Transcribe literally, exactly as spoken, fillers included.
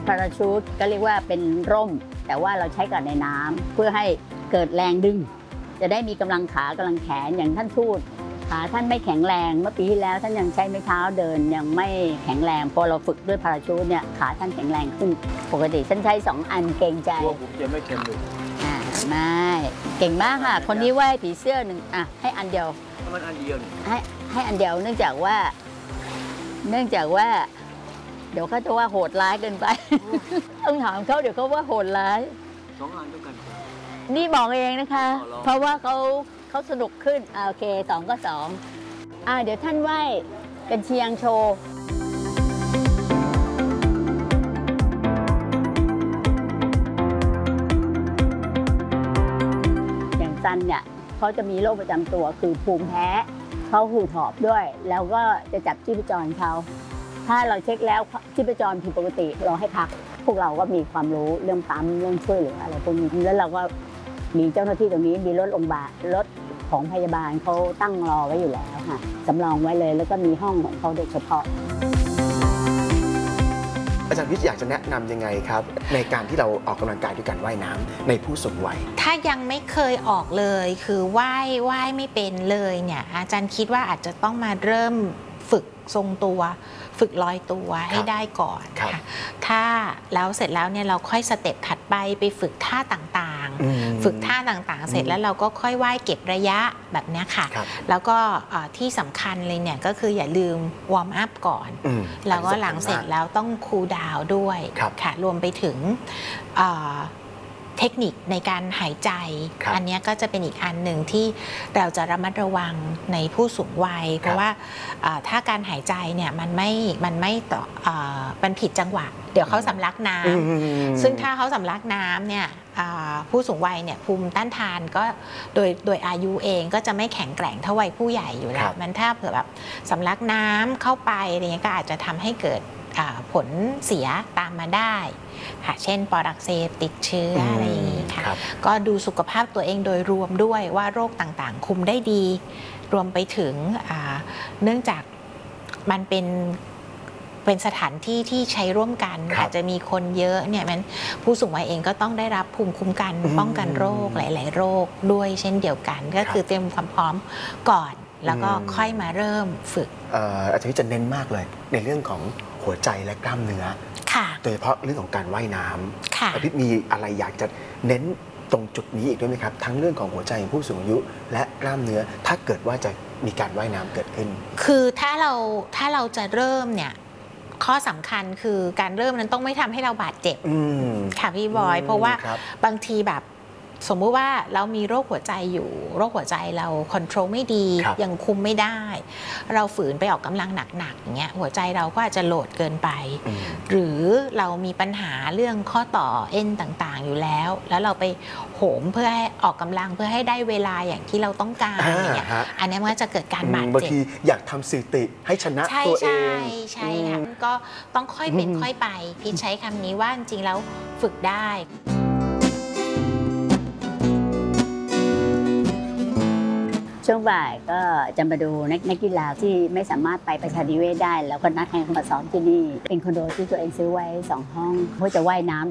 พาราชูทก็เรียกว่าเป็นร่มแต่ว่าเราใช้กับในน้ำเพื่อให้เกิดแรงดึงจะได้มีกำลังขากำลังแขนอย่างท่านทูตขาท่านไม่แข็งแรงเมื่อปีที่แล้วท่านยังใช้ไม้เท้าเดินยังไม่แข็งแรงพอเราฝึกด้วยพาราชูทเนี่ยขาท่านแข็งแรงขึ้นปกติท่านใช้สองอันเกรงใจตัวผมจะไม่เค็มเลยอ่าไม่เก่งมากค่ะคนนี้ไหว้ผีเสื้อหนึ่งอ่ะให้อันเดียวมันอันเดียวให้ให้อันเดียวเนื่องจากว่าเนื่องจากว่าเดี๋ยวเขาจะว่าโหดร้ายเกินไปต้องถามเขาเดี๋ยวเขาว่าโหดร้ายสองอันเท่ากันนี่บอกเองนะคะเพราะว่าเขาเขาสนุกขึ้นอ่าโอเคสองก็สองอ่าเดี๋ยวท่านไหว้กันเชียงโชว์อย่างซันเนี่ยเขาจะมีโรคประจำตัวคือภูมิแพ้เขาหูถอบด้วยแล้วก็จะจับชีพจรเขาถ้าเราเช็คแล้วชีพจรผิดปกติเราให้พักพวกเราก็มีความรู้เรื่องปั๊มเรื่องช่วยเหลืออะไรพวกนี้แล้วเราก็มีเจ้าหน้าที่ตรงนี้มีรถโรงพยาบาลรถของพยาบาลเขาตั้งรอไว้อยู่แล้วค่ะสำรองไว้เลยแล้วก็มีห้องของเขาโดยเฉพาะอาจารย์วิทย์อยากจะแนะนำยังไงครับในการที่เราออกกำลังกายด้วยการว่ายน้ำในผู้สูงวัยถ้ายังไม่เคยออกเลยคือว่ายว่ายไม่เป็นเลยเนี่ยอาจารย์คิดว่าอาจจะต้องมาเริ่มฝึกทรงตัวฝึกลอยตัวให้ได้ก่อนค่ะถ้าแล้วเสร็จแล้วเนี่ยเราค่อยสเต็ปถัดไปไปฝึกท่าต่างๆฝึกท่าต่างๆเสร็จแล้วเราก็ค่อยว่ายเก็บระยะแบบนี้ค่ะแล้วก็ที่สำคัญเลยเนี่ยก็คืออย่าลืมวอร์มอัพก่อนแล้วก็หลังเสร็จแล้วต้องคูลดาวน์ด้วยค่ะรวมไปถึงเทคนิคในการหายใจอันนี้ก็จะเป็นอีกอันหนึ่งที่เราจะระมัดระวังในผู้สูงวัยเพราะว่าถ้าการหายใจเนี่ยมันไม่มันไม่ต่อมันผิดจังหวะเดี๋ยวเขาสำลักน้ำซึ่งถ้าเขาสำลักน้ำเนี่ยผู้สูงวัยเนี่ยภูมิต้านทานก็โดยโดยอายุเองก็จะไม่แข็งแกร่งเท่าวัยผู้ใหญ่อยู่แล้วมันถ้าเผื่อแบบสำลักน้ำเข้าไปอะไรเงี้ยก็อาจจะทำให้เกิดผลเสียตามมาได้ค่ะเช่นปอดอักเสบติดเชื้ออะไรอย่างนี้ค่ะก็ดูสุขภาพตัวเองโดยรวมด้วยว่าโรคต่างๆคุมได้ดีรวมไปถึงเนื่องจากมันเป็นเป็นสถานที่ที่ใช้ร่วมกันอาจจะมีคนเยอะเนี่ยมันผู้สูงวัยเองก็ต้องได้รับภูมิคุ้มกันป้องกันโรคหลายๆโรคด้วยเช่นเดียวกันก็คือเตรียมความพร้อมก่อนแล้วก็ค่อยมาเริ่มฝึกอาจารย์จะเน้นมากเลยในเรื่องของหัวใจและกล้ามเนื้อโดยเฉพาะเรื่องของการว่ายน้ำอาทิตย์มีอะไรอยากจะเน้นตรงจุดนี้อีกด้วยไหมครับทั้งเรื่องของหัวใจของผู้สูงอายุและกล้ามเนื้อถ้าเกิดว่าจะมีการว่ายน้ำเกิดขึ้นคือถ้าเราถ้าเราจะเริ่มเนี่ยข้อสำคัญคือการเริ่มนั้นต้องไม่ทำให้เราบาดเจ็บค่ะพี่บอยเพราะว่าบางทีแบบสมมุติว่าเรามีโรคหัวใจอยู่โรคหัวใจเราคอนโทรลไม่ดียังคุมไม่ได้เราฝืนไปออกกำลังหนักๆอย่างเงี้ยหัวใจเราก็อาจจะโหลดเกินไปหรือเรามีปัญหาเรื่องข้อต่อเอ็นต่างๆอยู่แล้วแล้วเราไปโหมเพื่อให้ออกกำลังเพื่อให้ได้เวลาอย่างที่เราต้องการอย่างเงี้ยอันนี้มันก็จะเกิดการบาดเจ็บบางทีอยากทำสถิติให้ชนะตัวเองใช่ใช่ค่ะก็ต้องค่อยเป็นค่อยไปพี่ใช้คำนี้ว่าจริงๆแล้วฝึกได้ช่วงบ่ายก็จะมาดูนักกีฬาที่ไม่สามารถไปประชานิเวศได้แล้วก็นัดให้เขามาซ้อมที่นี่เป็นคอนโดที่ตัวเองซื้อไว้สองห้องเพื่อจะว่ายน้ำ